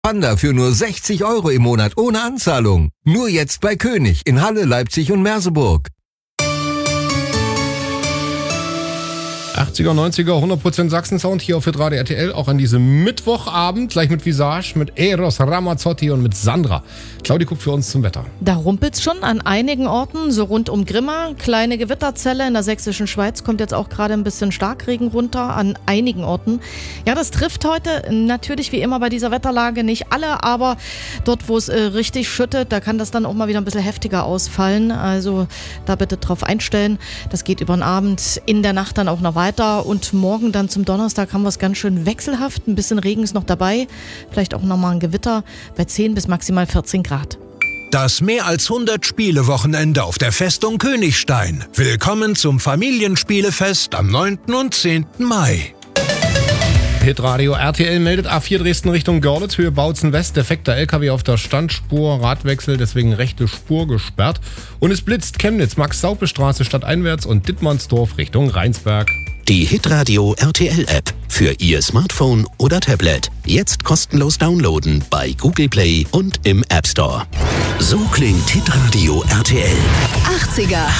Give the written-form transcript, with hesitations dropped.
Panda für nur 60 € im Monat ohne Anzahlung. Nur jetzt bei König in Halle, Leipzig und Merseburg. 80er, 90er, 100% Sachsen-Sound hier auf Hitradio RTL, auch an diesem Mittwochabend, gleich mit Visage, mit Eros Ramazzotti und mit Sandra. Claudi guckt für uns zum Wetter. Da rumpelt's schon an einigen Orten, so rund um Grimma. Kleine Gewitterzelle in der sächsischen Schweiz, kommt jetzt auch gerade ein bisschen Starkregen runter an einigen Orten. Ja, das trifft heute natürlich wie immer bei dieser Wetterlage nicht alle, aber dort, wo es richtig schüttet, da kann das dann auch mal wieder ein bisschen heftiger ausfallen. Also da bitte drauf einstellen. Das geht über den Abend, in der Nacht dann auch noch weiter. Und morgen dann zum Donnerstag haben wir es ganz schön wechselhaft. Ein bisschen Regen ist noch dabei. Vielleicht auch nochmal ein Gewitter bei 10 bis maximal 14 Grad. Das mehr als 100 Spiele-Wochenende auf der Festung Königstein. Willkommen zum Familienspielefest am 9. und 10. Mai. Hitradio RTL meldet A4 Dresden Richtung Görlitz, Höhe Bautzen West, defekter LKW auf der Standspur, Radwechsel, deswegen rechte Spur gesperrt. Und es blitzt Chemnitz, Max-Saupe-Straße stadteinwärts und Dittmannsdorf Richtung Rheinsberg. Die Hitradio RTL-App für Ihr Smartphone oder Tablet. Jetzt kostenlos downloaden bei Google Play und im App Store. So klingt Hitradio RTL. 80er.